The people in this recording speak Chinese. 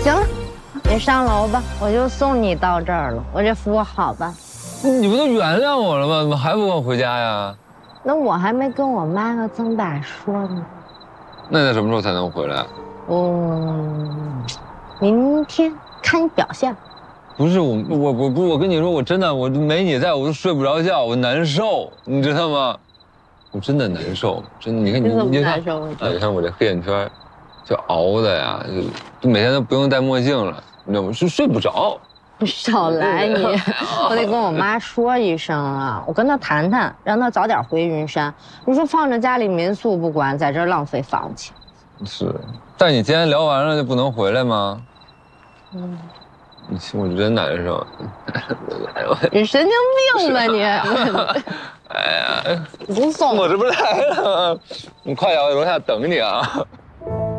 行了，你上楼吧，我就送你到这儿了。我这服务好吧？ 你不都原谅我了吗？怎么还不跟我回家呀？ 那我还没跟我妈和曾爸说呢。 那得什么时候才能回来？ 明天看你表现。 不是我跟你说，我真的我没你在我都睡不着觉，我难受，你知道吗？我真的难受，真的。你看你怎么你难受？ 你看我这黑眼圈，就熬的呀，就每天都不用戴墨镜了，你知道吗？是睡不着。 你少来你！我得跟我妈说一声啊，我跟她谈谈，让她早点回云山。你说放着家里民宿不管，在这儿浪费房钱。 是，但你今天聊完了就不能回来吗？我真难受。 你神经病吧你！ 哎呀， 你不送我这不来了吗？你快点，我在楼下等你啊。